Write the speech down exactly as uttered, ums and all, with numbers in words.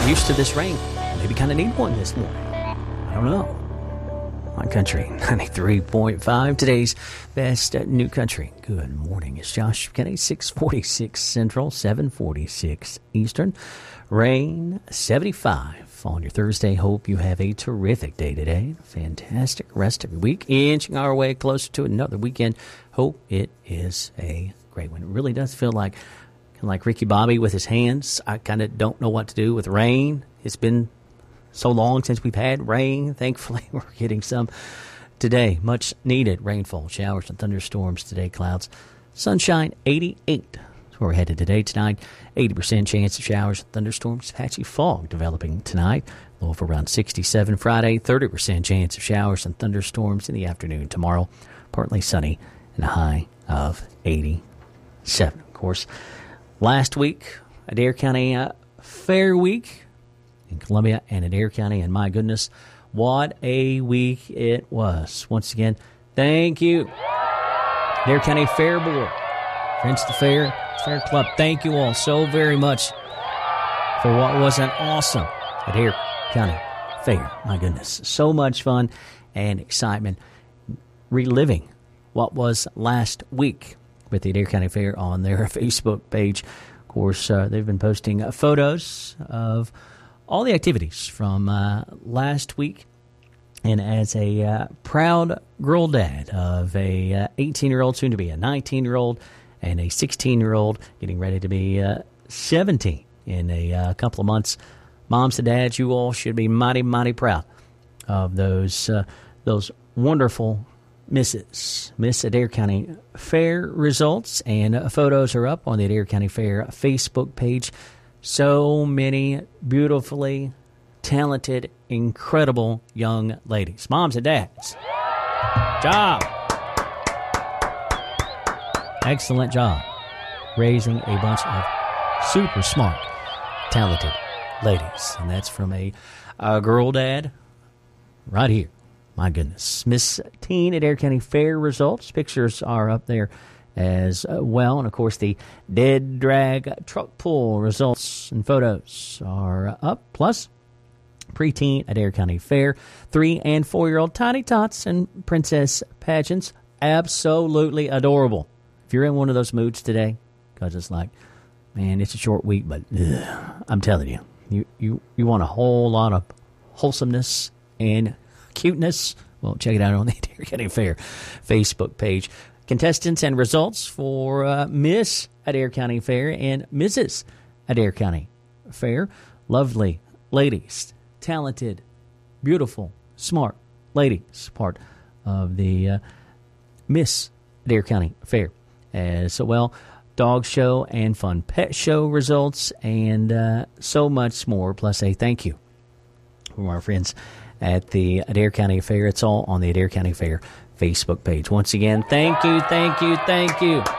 used to this rain. Maybe kind of need one this morning. I don't know. My Country ninety-three point five. Today's best uh, new country. Good morning. It's Josh Kennedy, six forty-six Central, seven forty-six Eastern. Rain, seventy-five on your Thursday. Hope you have a terrific day today. Fantastic rest of your week. Inching our way closer to another weekend. Hope it is a great one. It really does feel like kind of like Ricky Bobby with his hands. I kind of don't know what to do with rain. It's been so long since we've had rain. Thankfully, we're getting some today. Much needed rainfall, showers and thunderstorms today. Clouds, sunshine, eighty-eight. That's where we're headed today. Tonight, eighty percent chance of showers and thunderstorms. Patchy fog developing tonight. Low of around sixty-seven. Friday, thirty percent chance of showers and thunderstorms in the afternoon. Tomorrow, partly sunny and a high of eighty-seven. Of course, last week, Adair County uh, Fair Week in Columbia and Adair County, and my goodness, what a week it was. Once again, thank you, Adair County Fair Board, Friends of the Fair, Fair Club. Thank you all so very much for what was an awesome Adair County Fair. My goodness, so much fun and excitement reliving what was last week with the Adair County Fair on their Facebook page. Of course, uh, they've been posting uh, photos of all the activities from uh, last week. And as a uh, proud girl dad of a uh, eighteen-year-old, soon to be a nineteen-year-old, and a sixteen-year-old getting ready to be uh, seventeen in a uh, couple of months, moms and dads, you all should be mighty, mighty proud of those uh, those wonderful Misses Miss Adair County Fair results. And uh, photos are up on the Adair County Fair Facebook page. So many beautifully talented, incredible young ladies. Moms and dads. Job. Excellent job raising a bunch of super smart, talented ladies. And that's from a, a girl dad right here. My goodness. Miss Teen Adair County Fair results. Pictures are up there as well. And, of course, the dead drag truck pull results and photos are up. Plus, preteen Adair County Fair, three- and four-year-old Tiny Tots and princess pageants. Absolutely adorable. If you're in one of those moods today, because it's like, man, it's a short week, but ugh, I'm telling you, you, you, you want a whole lot of wholesomeness and cuteness, well, check it out on the Adair County Fair Facebook page. Contestants and results for uh, Miss Adair County Fair and Missus Adair County Fair. Lovely ladies, talented, beautiful, smart ladies, part of the uh, Miss Adair County Fair. As well, dog show and fun pet show results, and uh, so much more, plus a thank you from our friends at the Adair County Fair. It's all on the Adair County Fair Facebook page. Once again, thank you, thank you, thank you